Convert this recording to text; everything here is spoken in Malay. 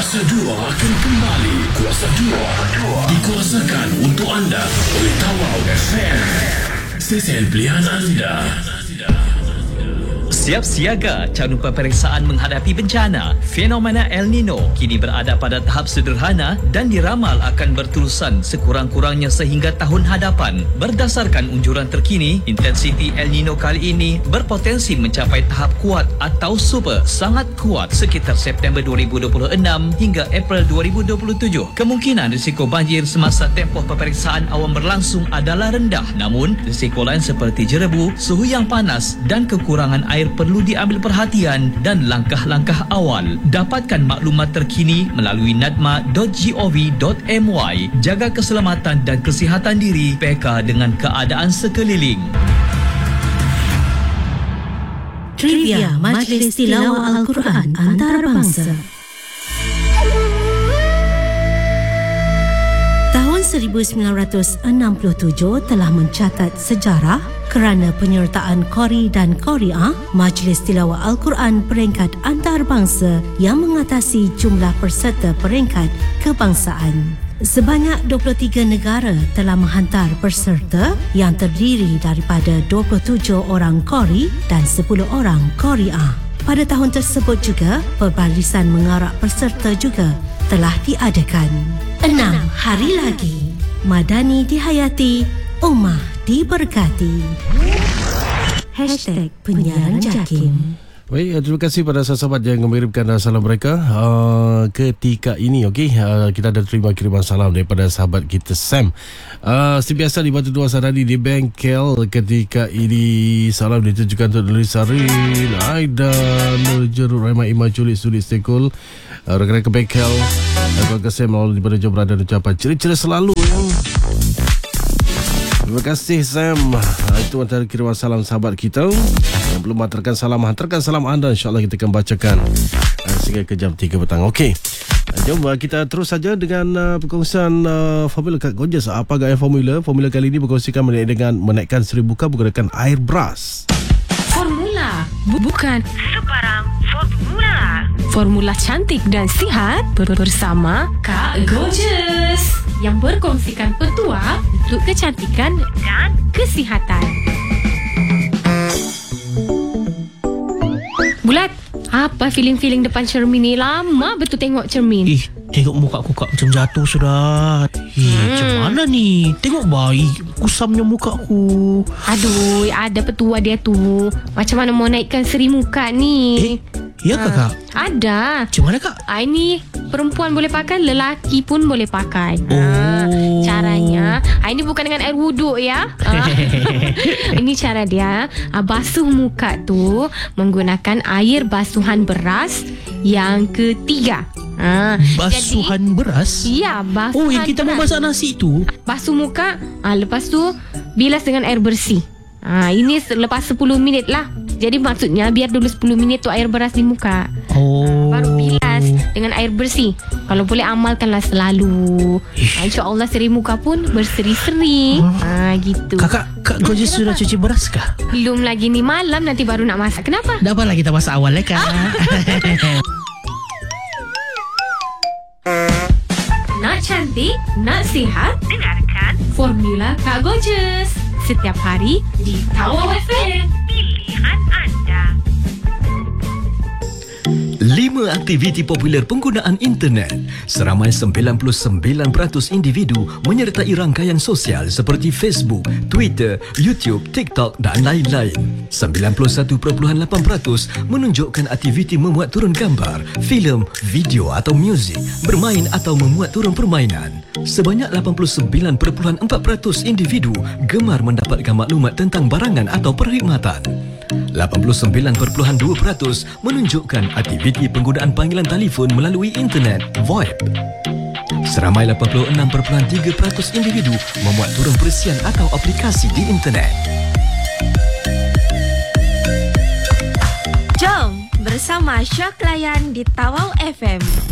Kuasa 2 akan kembali. Kuasa 2 dikuasakan untuk anda oleh Tawau FM, stesen pilihan anda. Siap siaga canupan peperiksaan menghadapi bencana. Fenomena El Nino kini berada pada tahap sederhana dan diramal akan berterusan sekurang-kurangnya sehingga tahun hadapan. Berdasarkan unjuran terkini, intensiti El Nino kali ini berpotensi mencapai tahap kuat atau super sangat kuat sekitar September 2026 hingga April 2027. Kemungkinan risiko banjir semasa tempoh peperiksaan awan berlangsung adalah rendah, namun risiko lain seperti jerebu, suhu yang panas dan kekurangan air perlu diambil perhatian dan langkah-langkah awal. Dapatkan maklumat terkini melalui nadma.gov.my. Jaga keselamatan dan kesihatan diri, peka dengan keadaan sekeliling. Trivia Majlis Tilawah Al-Quran Antarabangsa. Tahun 1967 telah mencatat sejarah kerana penyertaan Qori dan Qori'ah Majlis Tilawah Al-Quran peringkat antarabangsa yang mengatasi jumlah peserta peringkat kebangsaan. Sebanyak 23 negara telah menghantar peserta yang terdiri daripada 27 orang Qori dan 10 orang Qori'ah. Pada tahun tersebut juga, perbarisan mengarak peserta juga telah diadakan. 6 hari lagi, Madani dihayati, Ummah diberkati. #penyiaran JAKIM. Baik, terima kasih pada sahabat yang mengirimkan salam mereka ketika ini. Okey, kita ada terima kiriman salam daripada sahabat kita Sam. Seperti biasa di Batu Dua Saradi di bengkel ketika ini. Salam ditujukan untuk Nulis Sarin, Aidan, Jeruk Rahmat Iman Culik Sulit Stekul, rekan-rekan bengkel, keluarga Sam di Batu Jom berada ucapan ceria-ceria selalu ya. Terima kasih Sam. Itu antara kiriman salam sahabat kita. Yang belum hantarkan salam anda, InsyaAllah kita akan bacakan sehingga ke jam 3 petang. Okey, jom kita terus saja dengan perkongsian formula Kak Gorgeous. Apa gaya formula? Formula kali ini berkongsikan dengan menaikkan seri buka menggunakan air brush. Formula bukan sebarang formula. Formula cantik dan sihat bersama Kak Gorgeous yang berkongsikan petua untuk kecantikan dan kesihatan. Bulat, apa feeling-feeling depan cermin ni? Lama betul tengok cermin. Tengok muka aku kak macam jatuh sudah. Macam mana ni? Tengok baik kusamnya muka aku. Aduh, ada petua dia tu. Macam mana mau naikkan seri muka ni? Ya kakak? Ada. Macam mana kak? Ini perempuan boleh pakai, lelaki pun boleh pakai. Caranya, ini bukan dengan air wuduk ya. Ini cara dia. Basuh muka tu menggunakan air basuhan beras yang ketiga. Basuhan beras? Ya, basuhan yang kita beras. memasak nasi tu. Basuh muka, lepas tu bilas dengan air bersih. Ini lepas 10 minit lah. Jadi maksudnya biar dulu 10 minit tu air beras di muka. Baru bilas dengan air bersih. Kalau boleh amalkanlah selalu. InsyaAllah seri muka pun berseri-seri. Gitu. Kak Gorgeous sudah cuci beras kah? Belum lagi ni, malam nanti baru nak masak. Kenapa? Tak apalah, kita masak awal ya kak. Nak cantik, nak sihat, dengarkan Formula Kak Gorgeous setiap hari di Tawau FM, pilihan anda. 5 aktiviti popular penggunaan internet. Seramai 99% individu menyertai rangkaian sosial seperti Facebook, Twitter, YouTube, TikTok dan lain-lain. 91.8% menunjukkan aktiviti memuat turun gambar, filem, video atau muzik, bermain atau memuat turun permainan. Sebanyak 89.4% individu gemar mendapatkan maklumat tentang barangan atau perkhidmatan. 89.2% menunjukkan aktiviti penggunaan panggilan telefon melalui internet (VoIP). Seramai 86.3% individu memuat turun perisian atau aplikasi di internet. Jom bersama Syak Layan di Tawau FM.